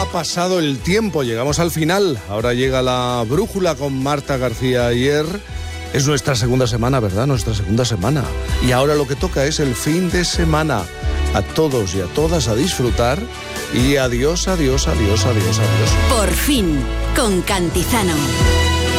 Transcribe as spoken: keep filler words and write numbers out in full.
ha pasado el tiempo, llegamos al final. Ahora llega la brújula con Marta García Ayer. Es nuestra segunda semana, ¿verdad? Nuestra segunda semana. Y ahora lo que toca es el fin de semana. A todos y a todas a disfrutar. Y adiós, adiós, adiós, adiós, adiós. Por fin, con Cantizano.